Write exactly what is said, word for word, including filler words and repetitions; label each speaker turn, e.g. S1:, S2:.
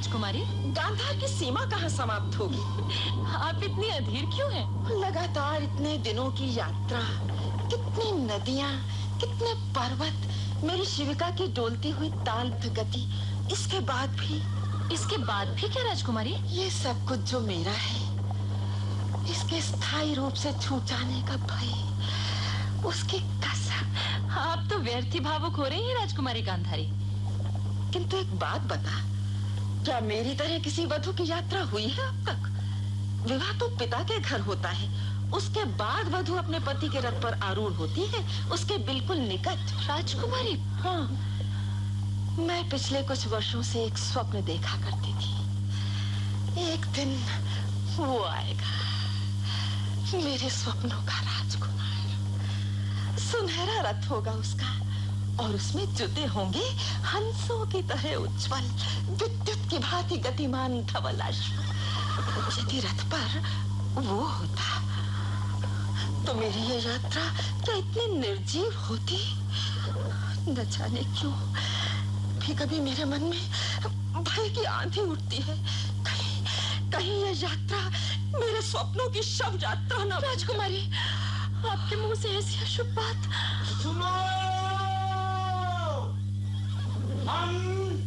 S1: राजकुमारी?
S2: गांधार की सीमा कहाँ समाप्त होगी?
S1: आप इतनी अधीर क्यों हैं?
S2: लगातार इतने दिनों की यात्रा, कितनी नदियाँ, कितने पर्वत, मेरी शिविका की डोलती हुई तालबद्ध गति, इसके बाद भी
S1: इसके बाद भी क्या राजकुमारी?
S2: ये सब कुछ जो मेरा है, इसके स्थायी रूप से छूट जाने का भय, उसकी कसम।
S1: आप तो व्यर्थ ही भावुक हो रही हैं राजकुमारी गांधारी।
S2: किंतु एक बात बता, क्या मेरी तरह किसी वधु की यात्रा हुई है अब तक? विवाह तो पिता के घर होता है, उसके बाद वधु अपने पति के रथ पर आरूढ़ होती है, उसके बिल्कुल निकट।
S1: राजकुमारी,
S2: हाँ, मैं पिछले कुछ वर्षों से एक स्वप्न देखा करती थी। एक दिन वो आएगा, मेरे स्वप्नों का राजकुमार। सुनहरा रथ होगा उसका, और उसमें जुटे होंगे हंसों की तरह उज्जवल, विद्युत की भांति गतिमान धवल अश्व। यदि रथ पर वो होता तो मेरी ये यात्रा क्या इतनी निर्जीव होती? न जाने क्यों भी कभी मेरे मन में भय की आंधी उठती है। कहीं कहीं ये यात्रा मेरे स्वप्नों की शव यात्रा न।
S1: राजकुमारी, आपके मुंह से ऐसी अशुभ बात।
S3: सुनो, हम